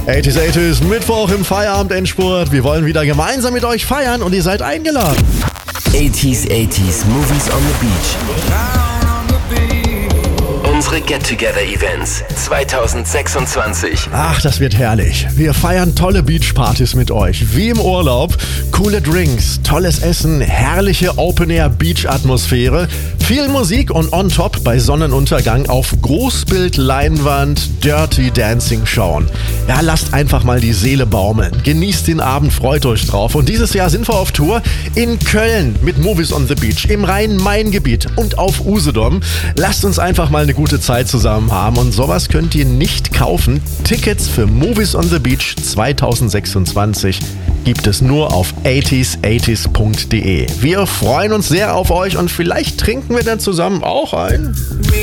80s, Mittwoch im Feierabend-Endspurt. Wir wollen wieder gemeinsam mit euch feiern und ihr seid eingeladen. 80s, Movies on the Beach. Unsere Get-Together-Events 2026. Ach, das wird herrlich. Wir feiern tolle Beachpartys mit euch, wie im Urlaub. Coole Drinks, tolles Essen, herrliche Open-Air-Beach-Atmosphäre, viel Musik und on top bei Sonnenuntergang auf Großbildleinwand Dirty Dancing schauen. Ja, lasst einfach mal die Seele baumeln. Genießt den Abend, freut euch drauf. Und dieses Jahr sind wir auf Tour in Köln mit Movies on the Beach, im Rhein-Main-Gebiet und auf Usedom. Lasst uns einfach mal eine gute Zeit zusammen haben und sowas könnt ihr nicht kaufen. Tickets für Movies on the Beach 2026 gibt es nur auf 80s80s.de. Wir freuen uns sehr auf euch und vielleicht trinken wir dann zusammen auch ein.